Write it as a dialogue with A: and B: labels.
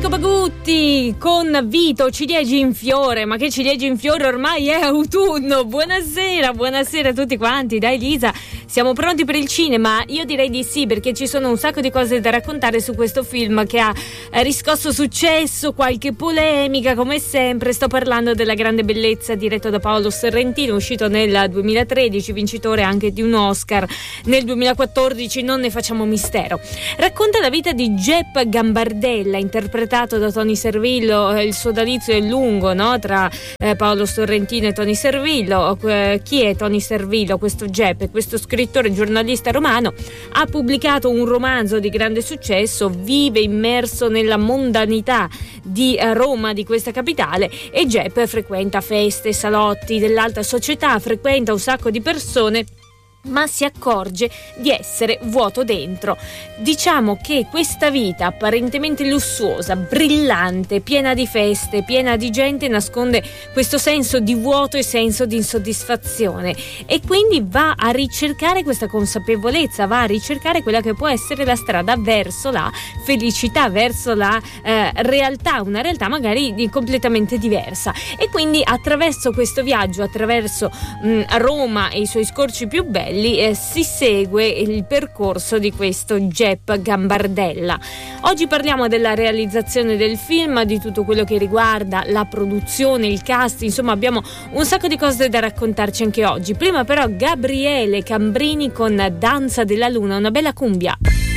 A: Enrico Bagutti con Vito, ciliegi in fiore. Ma che ciliegi in fiore, ormai è autunno. Buonasera a tutti quanti. Dai Lisa, siamo pronti per il cinema? Io direi di sì, perché ci sono un sacco di cose da raccontare su questo film che ha riscosso successo, qualche polemica come sempre. Sto parlando della Grande Bellezza, diretto da Paolo Sorrentino, uscito nel 2013, vincitore anche di un Oscar nel 2014, non ne facciamo mistero. Racconta la vita di Jep Gambardella, interpretato da Tony Servillo. Il suo dalizio è lungo, no? Tra Paolo Sorrentino e Tony Servillo. Chi è Tony Servillo? Questo Jep, questo scrittore giornalista romano, ha pubblicato un romanzo di grande successo, vive immerso nella mondanità di Roma, di questa capitale, e Jep frequenta feste, salotti dell'alta società, frequenta un sacco di persone, ma si accorge di essere vuoto dentro. Diciamo che questa vita apparentemente lussuosa, brillante, piena di feste, piena di gente, nasconde questo senso di vuoto e senso di insoddisfazione, e quindi va a ricercare questa consapevolezza, va a ricercare quella che può essere la strada verso la felicità, verso la realtà, una realtà magari completamente diversa. E quindi attraverso questo viaggio, attraverso Roma e i suoi scorci più belli, si segue il percorso di questo Jep Gambardella. Oggi parliamo della realizzazione del film, di tutto quello che riguarda la produzione, il cast, insomma abbiamo un sacco di cose da raccontarci anche oggi. Prima però Gabriele Cambrini con Danza della Luna, una bella cumbia.